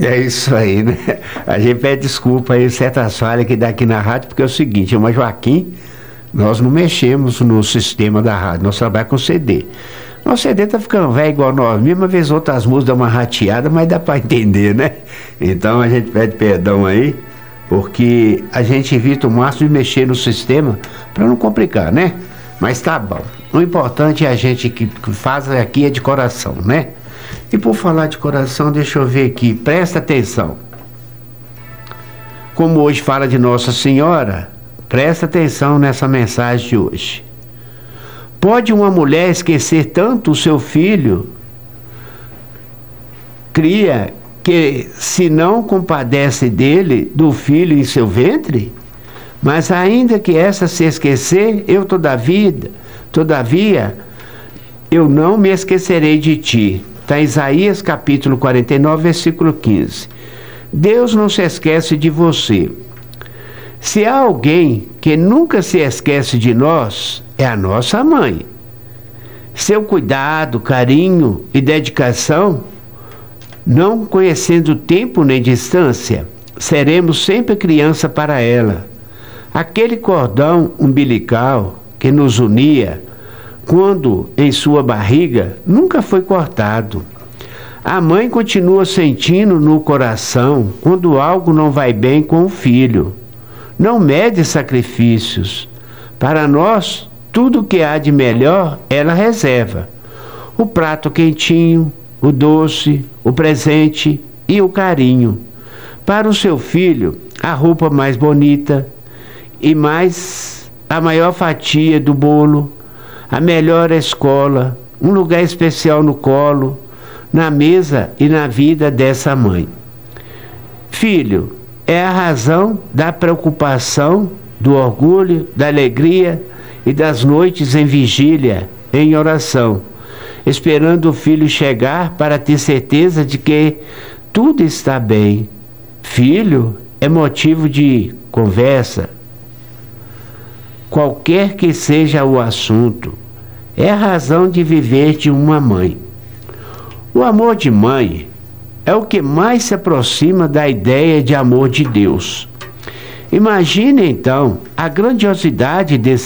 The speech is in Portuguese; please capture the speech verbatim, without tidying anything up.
É isso aí, né? A gente pede desculpa aí, certas falhas que dá aqui na rádio, porque é o seguinte, eu e Joaquim, nós não mexemos no sistema da rádio, nós trabalhamos com C D. Nosso C D tá ficando velho igual nós, mesmo vez outras músicas dão uma rateada, mas dá para entender, né? Então a gente pede perdão aí, porque a gente evita o máximo de mexer no sistema para não complicar, né? Mas tá bom. O importante é a gente que, que faz aqui é de coração, né? E por falar de coração, deixa eu ver aqui, presta atenção. Como hoje fala de Nossa Senhora, presta atenção nessa mensagem de hoje. Pode uma mulher esquecer tanto o seu filho, cria, que se não compadece dele, do filho em seu ventre? Mas ainda que essa se esquecer, eu todavia, todavia, eu não me esquecerei de ti. Está em Isaías capítulo quarenta e nove, versículo quinze. Deus não se esquece de você. Se há alguém que nunca se esquece de nós, é a nossa mãe. Seu cuidado, carinho e dedicação, não conhecendo tempo nem distância, seremos sempre criança para ela. Aquele cordão umbilical que nos unia, quando em sua barriga, nunca foi cortado. A mãe continua sentindo no coração quando algo não vai bem com o filho. Não mede sacrifícios. Para nós, tudo que há de melhor, ela reserva. O prato quentinho, o doce, o presente e o carinho. Para o seu filho, a roupa mais bonita e mais a maior fatia do bolo, a melhor escola, um lugar especial no colo, na mesa e na vida dessa mãe. Filho, é a razão da preocupação, do orgulho, da alegria e das noites em vigília, em oração, esperando o filho chegar para ter certeza de que tudo está bem. Filho é motivo de conversa, qualquer que seja o assunto, é a razão de viver de uma mãe. O amor de mãe é o que mais se aproxima da ideia de amor de Deus. Imagine então a grandiosidade desse